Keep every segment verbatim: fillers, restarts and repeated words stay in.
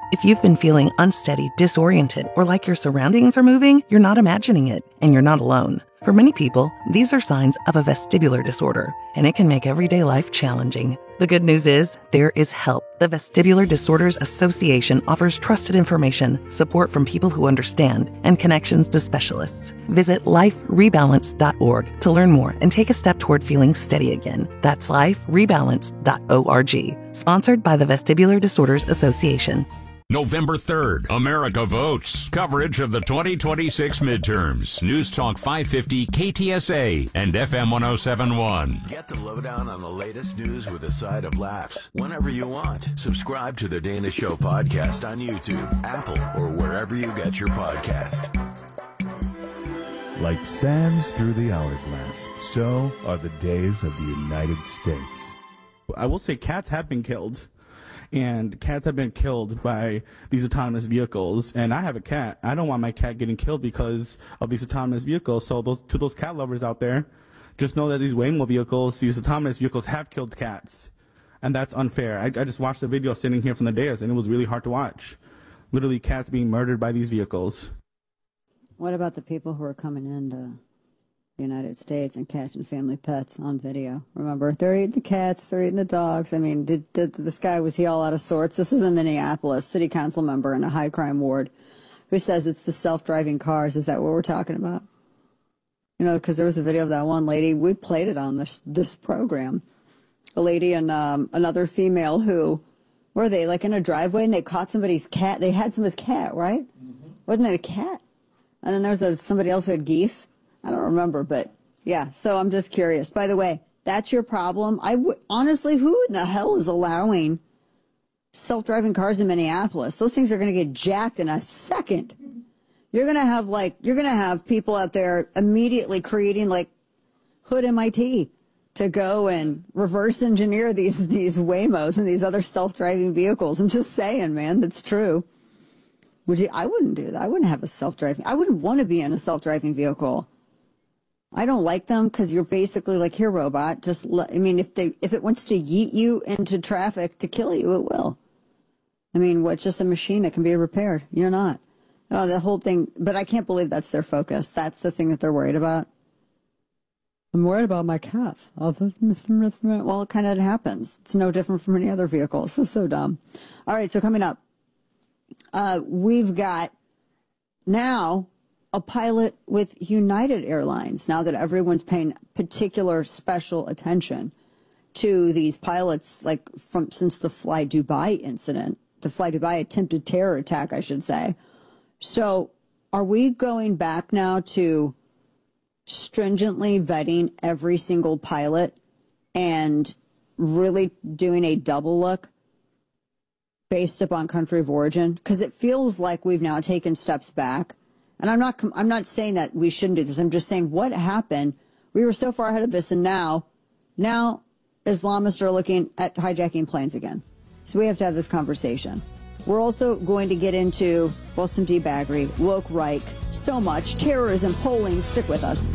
If you've been feeling unsteady, disoriented, or like your surroundings are moving, you're not imagining it, and you're not alone. For many people, these are signs of a vestibular disorder, and it can make everyday life challenging. The good news is, there is help. The Vestibular Disorders Association offers trusted information, support from people who understand, and connections to specialists. Visit life rebalance dot org to learn more and take a step toward feeling steady again. That's life rebalance dot org. Sponsored by the Vestibular Disorders Association. November third, America Votes. Coverage of the twenty twenty-six midterms. News Talk five fifty K T S A and F M one oh seven point one. Get the lowdown on the latest news with a side of laughs whenever you want. Subscribe to the Dana Show podcast on YouTube, Apple, or wherever you get your podcast. Like sands through the hourglass, so are the days of the United States. I will say cats have been killed. And cats have been killed by these autonomous vehicles. And I have a cat. I don't want my cat getting killed because of these autonomous vehicles. So those, to those cat lovers out there, just know that these Waymo vehicles, these autonomous vehicles have killed cats. And that's unfair. I, I just watched the video sitting here from the dais, and it was really hard to watch. Literally cats being murdered by these vehicles. What about the people who are coming into the United States and catching family pets on video? Remember, they're eating the cats, they're eating the dogs. I mean, did, did this guy, was he all out of sorts? This is a Minneapolis city council member in a high crime ward who says it's the self-driving cars. Is that what we're talking about? You know, because there was a video of that one lady. We played it on this this program. A lady and um, another female who, were they like in a driveway and they caught somebody's cat? They had somebody's cat, right? Mm-hmm. Wasn't it a cat? And then there was a, somebody else who had geese. I don't remember, but yeah, so I'm just curious. By the way, that's your problem. I w- honestly, who in the hell is allowing self-driving cars in Minneapolis? Those things are going to get jacked in a second. You're going to have like, you're going to have people out there immediately creating like Hood M I T to go and reverse engineer these, these Waymos and these other self-driving vehicles. I'm just saying, man, that's true. Would you, I wouldn't do that. I wouldn't have a self-driving, I wouldn't want to be in a self-driving vehicle. I don't like them because you're basically like, here, robot, just let, I mean, if they, if it wants to yeet you into traffic to kill you, it will. I mean, what's just a machine that can be repaired? You're not. No, the whole thing, but I can't believe that's their focus. That's the thing that they're worried about. I'm worried about my calf. Well, it kind of happens. It's no different from any other vehicle. This is so dumb. All right, so coming up, uh, we've got now a pilot with United Airlines, now that everyone's paying particular special attention to these pilots, like from since the Fly Dubai incident, the Fly Dubai attempted terror attack, I should say. So are we going back now to stringently vetting every single pilot and really doing a double look based upon country of origin? Because it feels like we've now taken steps back. And I'm not, I'm not saying that we shouldn't do this. I'm just saying what happened. We were so far ahead of this, and now, now Islamists are looking at hijacking planes again. So we have to have this conversation. We're also going to get into, well, some debaggery, woke Reich, so much, terrorism, polling. Stick with us.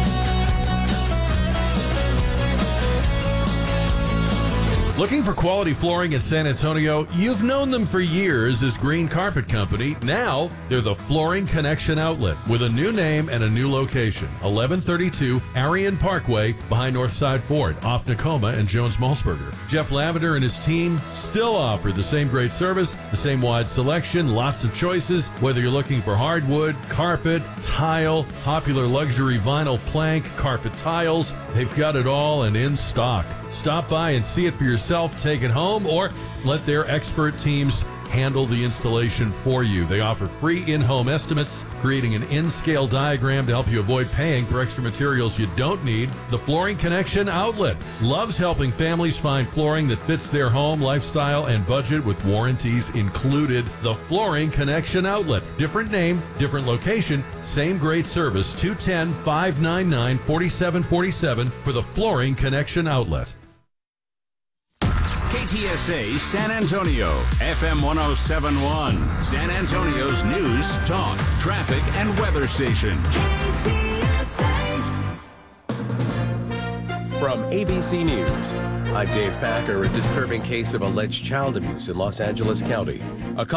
Looking for quality flooring in San Antonio? You've known them for years as Green Carpet Company. Now, they're the Flooring Connection Outlet with a new name and a new location. eleven thirty-two Arion Parkway behind Northside Ford, off Nakoma and Jones-Malsberger. Jeff Lavender and his team still offer the same great service, the same wide selection, lots of choices. Whether you're looking for hardwood, carpet, tile, popular luxury vinyl plank, carpet tiles, they've got it all and in stock. Stop by and see it for yourself, take it home, or let their expert teams handle the installation for you. They offer free in-home estimates, creating an in-scale diagram to help you avoid paying for extra materials you don't need. The Flooring Connection Outlet loves helping families find flooring that fits their home, lifestyle, and budget with warranties included. The Flooring Connection Outlet. Different name, different location, same great service. two one zero, five nine nine, four seven four seven for the Flooring Connection Outlet. K T S A San Antonio, F M one oh seven point one, San Antonio's news, talk, traffic, and weather station. K T S A. From A B C News, I'm Dave Packer. A disturbing case of alleged child abuse in Los Angeles County. A